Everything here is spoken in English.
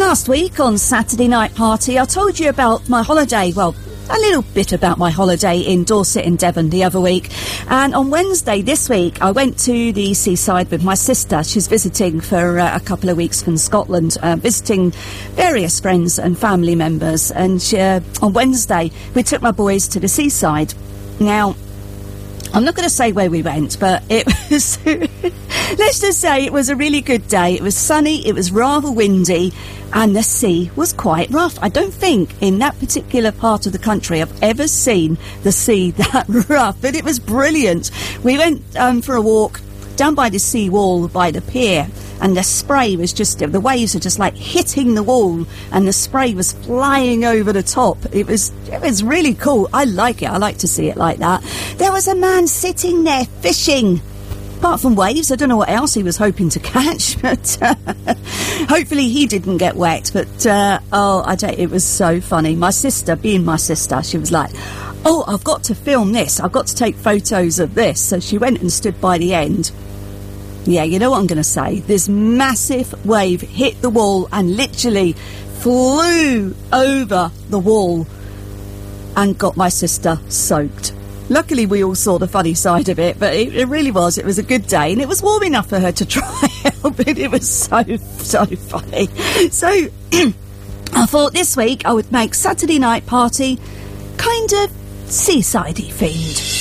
Last week on Saturday Night Party, I told you about my holiday. Well, a little bit about my holiday in Dorset and Devon the other week. And on Wednesday this week, I went to the seaside with my sister. She's visiting for a couple of weeks from Scotland, visiting various friends and family members. And on Wednesday, we took my boys to the seaside. Now, I'm not going to say where we went, but it was, let's just say it was a really good day. It was sunny, it was rather windy, and the sea was quite rough. I don't think in that particular part of the country I've ever seen the sea that rough, but it was brilliant. We went for a walk down by the sea wall by the pier, and the spray was just, the waves were just like hitting the wall, and the spray was flying over the top. It was really cool. I like it. I like to see it like that. There was a man sitting there fishing. Apart from waves, I don't know what else he was hoping to catch, but hopefully he didn't get wet. But, I tell you, it was so funny. My sister, being my sister, she was like, oh, I've got to film this. I've got to take photos of this. So she went and stood by the end. Yeah, you know what I'm going to say. This massive wave hit the wall and literally flew over the wall and got my sister soaked. Luckily, we all saw the funny side of it, but it really was. It was a good day, and it was warm enough for her to try out, but it was so funny. So, I thought this week I would make Saturday Night Party kind of seaside-y themed.